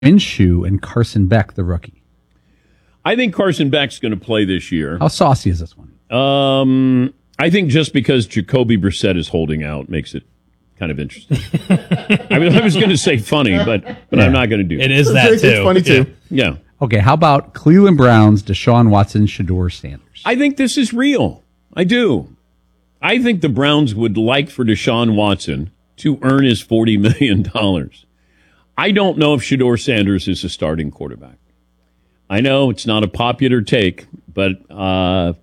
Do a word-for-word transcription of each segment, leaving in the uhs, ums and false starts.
Minshew and Carson Beck, the rookie. I think Carson Beck's going to play this year. How saucy is this one? Um, I think just because Jacoby Brissett is holding out makes it kind of interesting. I mean, I was going to say funny, but but yeah. I'm not going to do it. It that. is that too. It's funny too. Yeah. yeah. Okay, how about Cleveland Browns, Deshaun Watson, Shedeur Sanders? I think this is real. I do. I think the Browns would like for Deshaun Watson to earn his forty million dollars. I don't know if Shedeur Sanders is a starting quarterback. I know it's not a popular take, but uh,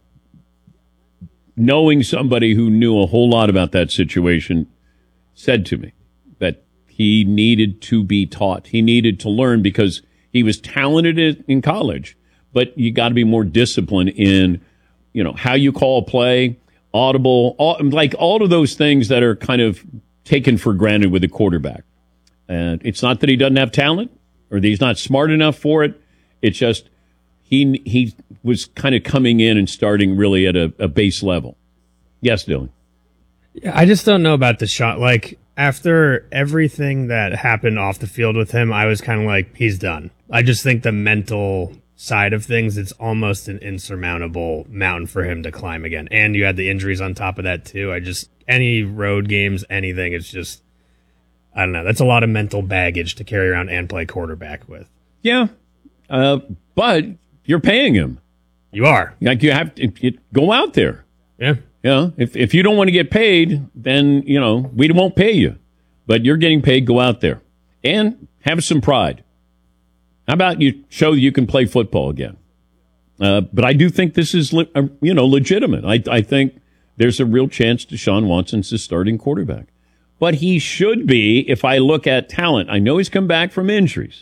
knowing somebody who knew a whole lot about that situation said to me that he needed to be taught. He needed to learn because he was talented in college, but you got to be more disciplined in, you know, how you call a play, audible, all, like all of those things that are kind of taken for granted with a quarterback. And it's not that he doesn't have talent or that he's not smart enough for it. It's just he he was kind of coming in and starting really at a, a base level. Yes, Dylan. Yeah, I just don't know about the shot. Like, after everything that happened off the field with him, I was kind of like, he's done. I just think the mental side of things, it's almost an insurmountable mountain for him to climb again. And you had the injuries on top of that, too. I just, any road games, anything, it's just, I don't know. That's a lot of mental baggage to carry around and play quarterback with. Yeah. Uh, but you're paying him. You are. Like, you have to it, go out there. Yeah. Yeah. If if you don't want to get paid, then, you know, we won't pay you. But you're getting paid, go out there. And have some pride. How about you show you can play football again? Uh, but I do think this is, le- uh, you know, legitimate. I, I think there's a real chance Deshaun Watson's the starting quarterback. But he should be, if I look at talent. I know he's come back from injuries.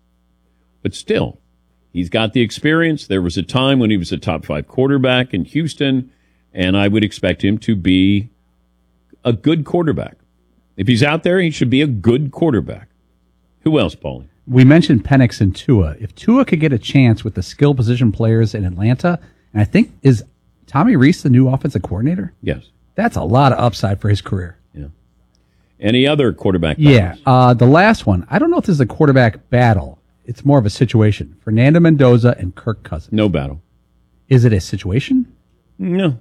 But still, he's got the experience. There was a time when he was a top five quarterback in Houston, and I would expect him to be a good quarterback. If he's out there, he should be a good quarterback. Who else, Paulie? We mentioned Penix and Tua. If Tua could get a chance with the skill position players in Atlanta, and I think, is Tommy Reese the new offensive coordinator? Yes. That's a lot of upside for his career. Yeah. Any other quarterback Yeah. Uh, the last one, I don't know if this is a quarterback battle. It's more of a situation. Fernando Mendoza and Kirk Cousins. No battle. Is it a situation? No.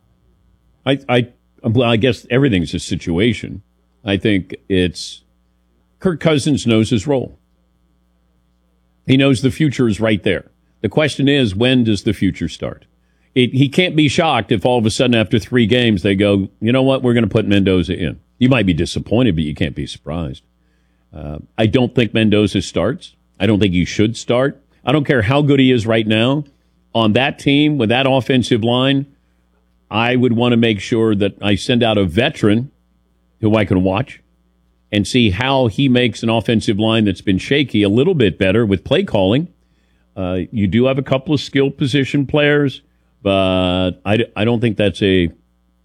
I, I, well, I guess everything's a situation. I think it's Kirk Cousins knows his role. He knows the future is right there. The question is, when does the future start? It, he can't be shocked if all of a sudden after three games they go, you know what, we're going to put Mendoza in. You might be disappointed, but you can't be surprised. Uh, I don't think Mendoza starts. I don't think he should start. I don't care how good he is right now. On that team, with that offensive line, I would want to make sure that I send out a veteran who I can watch and see how he makes an offensive line that's been shaky a little bit better with play calling. Uh, you do have a couple of skilled position players, but I, I don't think that's a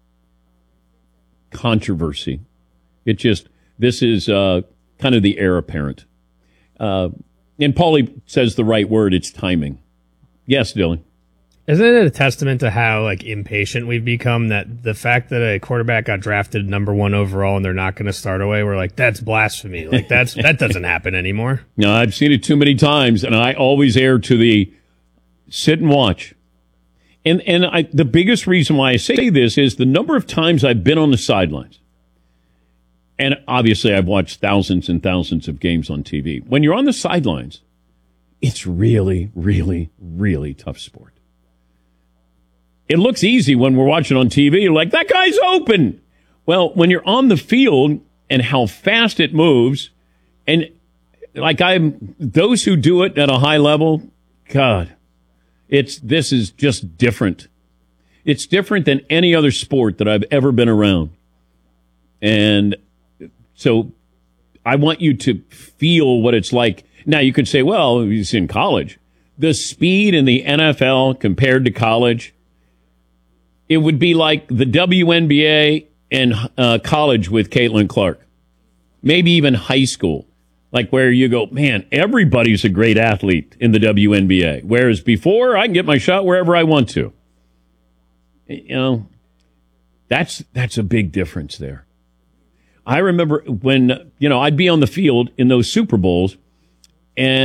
controversy. It just, this is uh, kind of the heir apparent. Uh, and Paulie says the right word, it's timing. Yes, Dylan. Isn't it a testament to how like impatient we've become that the fact that a quarterback got drafted number one overall and they're not going to start away, we're like, that's blasphemy. Like that's that doesn't happen anymore. No, I've seen it too many times, and I always err to the sit and watch. And and I, the biggest reason why I say this is the number of times I've been on the sidelines. And obviously I've watched thousands and thousands of games on T V. When you're on the sidelines, it's really, really, really tough sport. It looks easy when we're watching on T V. You're like, that guy's open. Well, when you're on the field and how fast it moves, and like I'm, those who do it at a high level, God, it's, this is just different. It's different than any other sport that I've ever been around. And so I want you to feel what it's like. Now you could say, well, it's in college. The speed in the N F L compared to college, it would be like the W N B A and uh, college with Caitlin Clark. Maybe even high school. Like where you go, man, everybody's a great athlete in the W N B A. Whereas before, I can get my shot wherever I want to. You know, that's that's a big difference there. I remember when, you know, I'd be on the field in those Super Bowls, And